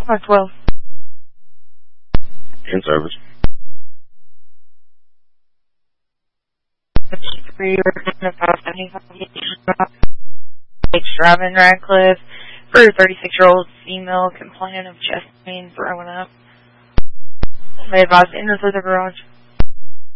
512. In service. 3, return to 575. Driving Radcliffe for a 36-year-old female complaining of chest pain throwing up. They advised to enter through the garage.